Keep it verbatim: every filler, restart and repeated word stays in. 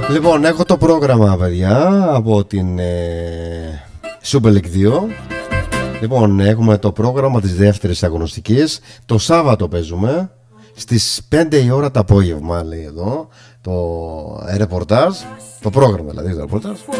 Λοιπόν, έχω το πρόγραμμα, παιδιά, από την ε, Super League δύο. Λοιπόν, έχουμε το πρόγραμμα της δεύτερης αγωνιστικής. Το Σάββατο παίζουμε στις πέντε η ώρα το απόγευμα, λέει εδώ, το ρεπορτάζ. Το πρόγραμμα δηλαδή, το ρεπορτάζ.